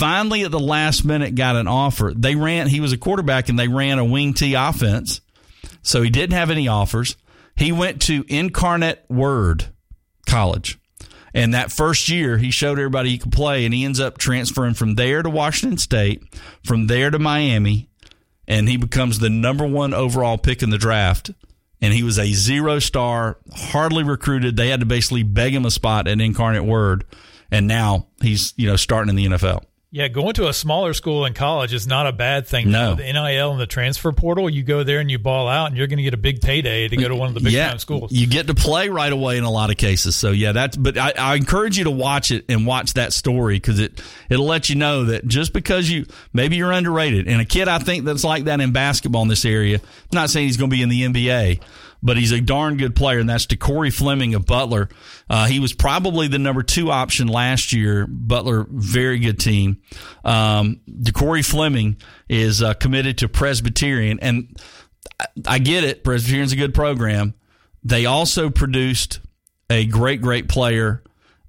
finally at the last minute got an offer. He was a quarterback, and they ran a wing T offense, so he didn't have any offers. He went to Incarnate Word College. And that first year, he showed everybody he could play, and he ends up transferring from there to Washington State, from there to Miami, and he becomes the number 1 overall pick in the draft. And he was a 0-star, hardly recruited. They had to basically beg him a spot at Incarnate Word, and now he's starting in the NFL. Yeah, going to a smaller school in college is not a bad thing. No. The NIL and the transfer portal, you go there and you ball out, and you're going to get a big payday to go to one of the big-time schools. You get to play right away in a lot of cases. So, but I encourage you to watch it and watch that story, because it'll let you know that just because maybe you're underrated. And a kid, I think, that's like that in basketball in this area, I'm not saying he's going to be in the NBA, but he's a darn good player, and that's DeCorey Fleming of Butler. He was probably the number 2 option last year. Butler, very good team. DeCorey Fleming is committed to Presbyterian, and I get it. Presbyterian's a good program. They also produced a great player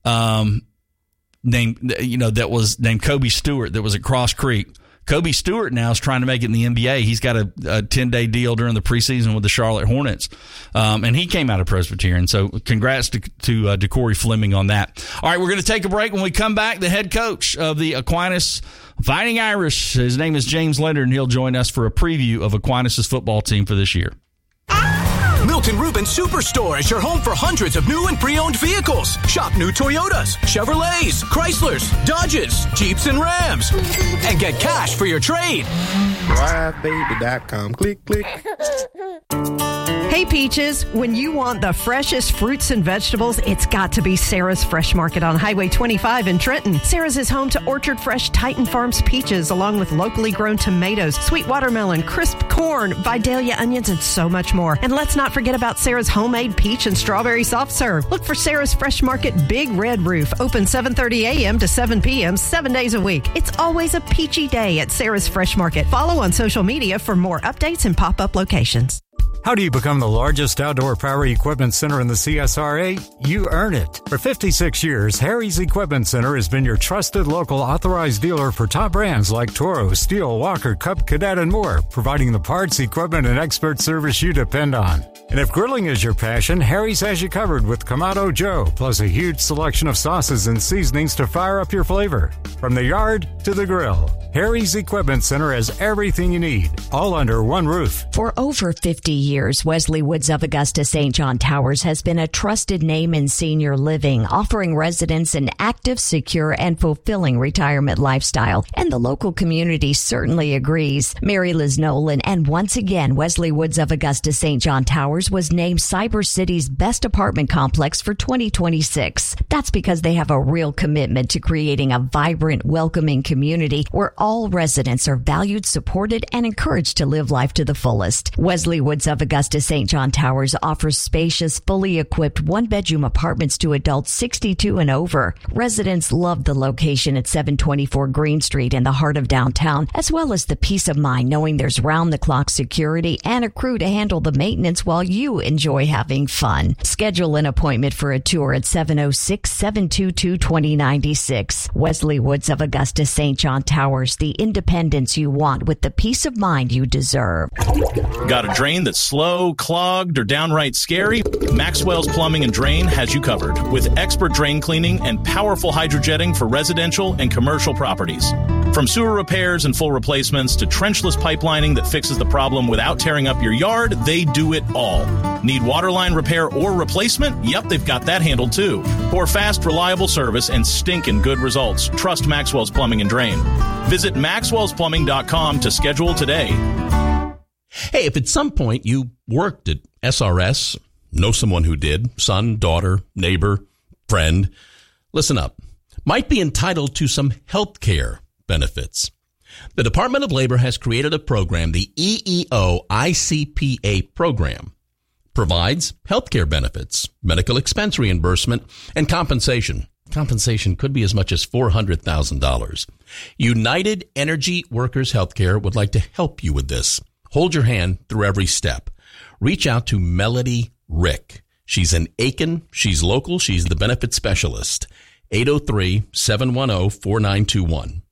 that was named Kobe Stewart that was at Cross Creek. Kobe Stewart now is trying to make it in the NBA. He's got a 10-day deal during the preseason with the Charlotte Hornets, and he came out of Presbyterian. So congrats to DeCorey Fleming on that. All right, we're going to take a break. When we come back, the head coach of the Aquinas Fighting Irish, his name is James Leonard, and he'll join us for a preview of Aquinas' football team for this year. Milton Rubin Superstore is your home for hundreds of new and pre-owned vehicles. Shop new Toyotas, Chevrolets, Chryslers, Dodges, Jeeps, and Rams. And get cash for your trade. DriveBaby.com. Click, click. Hey, Peaches, when you want the freshest fruits and vegetables, it's got to be Sarah's Fresh Market on Highway 25 in Trenton. Sarah's is home to Orchard Fresh Titan Farms peaches, along with locally grown tomatoes, sweet watermelon, crisp corn, Vidalia onions, and so much more. And let's not forget about Sarah's homemade peach and strawberry soft serve. Look for Sarah's Fresh Market Big Red Roof, open 7:30 a.m. to 7 p.m. 7 days a week. It's always a peachy day at Sarah's Fresh Market. Follow on social media for more updates and pop-up locations. How do you become the largest outdoor power equipment center in the CSRA? You earn it. For 56 years, Harry's Equipment Center has been your trusted local authorized dealer for top brands like Toro, Steel, Walker, Cub, Cadet, and more, providing the parts, equipment, and expert service you depend on. And if grilling is your passion, Harry's has you covered with Kamado Joe, plus a huge selection of sauces and seasonings to fire up your flavor. From the yard to the grill, Harry's Equipment Center has everything you need, all under one roof. For over 50 years, Wesley Woods of Augusta St. John Towers has been a trusted name in senior living, offering residents an active, secure, and fulfilling retirement lifestyle. And the local community certainly agrees. Mary Liz Nolan, and once again, Wesley Woods of Augusta St. John Towers was named Cyber City's best apartment complex for 2026. That's because they have a real commitment to creating a vibrant, welcoming community where all residents are valued, supported, and encouraged to live life to the fullest. Wesley Woods of Augusta St. John Towers offers spacious, fully equipped one-bedroom apartments to adults 62 and over. Residents love the location at 724 Green Street in the heart of downtown, as well as the peace of mind knowing there's round-the-clock security and a crew to handle the maintenance while you enjoy having fun. Schedule an appointment for a tour at 706-722-2096. Wesley Woods of Augusta St. John Towers, the independence you want with the peace of mind you deserve. Got a drain that's slow, clogged, or downright scary? Maxwell's Plumbing and Drain has you covered with expert drain cleaning and powerful hydrojetting for residential and commercial properties. From sewer repairs and full replacements to trenchless pipelining that fixes the problem without tearing up your yard, they do it all. Need waterline repair or replacement? Yep, they've got that handled too. For fast, reliable service and stinking good results, trust Maxwell's Plumbing and Drain. Visit maxwellsplumbing.com to schedule today. Hey, if at some point you worked at SRS, know someone who did, son, daughter, neighbor, friend, listen up. Might be entitled to some health care benefits. The Department of Labor has created a program, the EEO ICPA program. Provides health care benefits, medical expense reimbursement, and compensation. Compensation could be as much as $400,000. United Energy Workers Healthcare would like to help you with this. Hold your hand through every step. Reach out to Melody Rick. She's in Aiken. She's local. She's the benefit specialist. 803-710-4921.